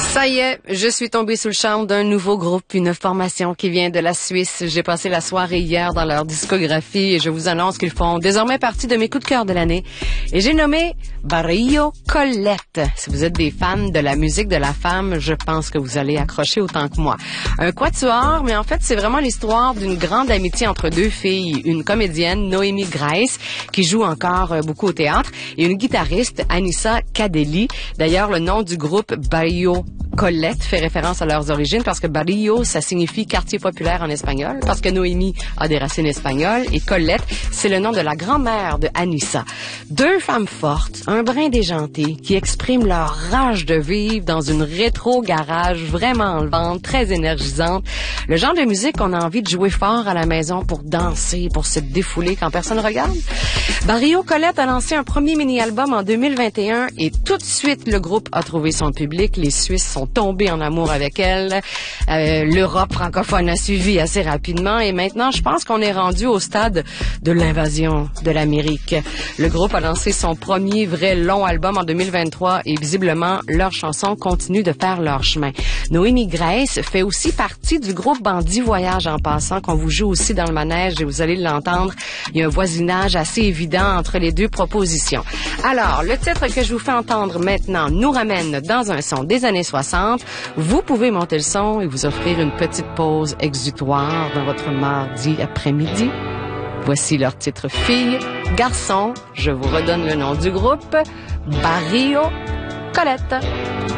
Ça y est, je suis tombée sous le charme d'un nouveau groupe, une formation qui vient de la Suisse. J'ai passé la soirée hier dans leur discographie et je vous annonce qu'ils font désormais partie de mes coups de cœur de l'année. Et j'ai nommé Barrio Colette. Si vous êtes des fans de la musique de la femme, je pense que vous allez accrocher autant que moi. Un quatuor, mais en fait, c'est vraiment l'histoire d'une grande amitié entre deux filles. Une comédienne, Noémie Grace, qui joue encore beaucoup au théâtre, et une guitariste, Anissa Cadelli. D'ailleurs, le nom du groupe Barrio Colette fait référence à leurs origines parce que Barrio, ça signifie quartier populaire en espagnol, parce que Noémie a des racines espagnoles et Colette, c'est le nom de la grand-mère de Anissa. Deux femmes fortes, un brin déjanté, qui expriment leur rage de vivre dans une rétro-garage vraiment enlevante, très énergisante. Le genre de musique qu'on a envie de jouer fort à la maison pour danser, pour se défouler quand personne regarde. Barrio Colette a lancé un premier mini-album en 2021 et tout de suite, le groupe a trouvé son public. Les Suisses sont tombés en amour avec elle. L'Europe francophone a suivi assez rapidement et maintenant, je pense qu'on est rendu au stade de l'invasion de l'Amérique. Le groupe a lancé son premier vrai long album en 2023 et visiblement, leurs chansons continuent de faire leur chemin. Noémie Grace fait aussi partie du groupe Bandit Voyage en passant, qu'on vous joue aussi dans le manège et vous allez l'entendre. Il y a un voisinage assez évident entre les deux propositions. Alors, le titre que je vous fais entendre maintenant nous ramène dans un son des années 60. Vous pouvez monter le son et vous offrir une petite pause exutoire dans votre mardi après-midi. Voici leur titre Fille, Garçon. Je vous redonne le nom du groupe, Barrio Colette.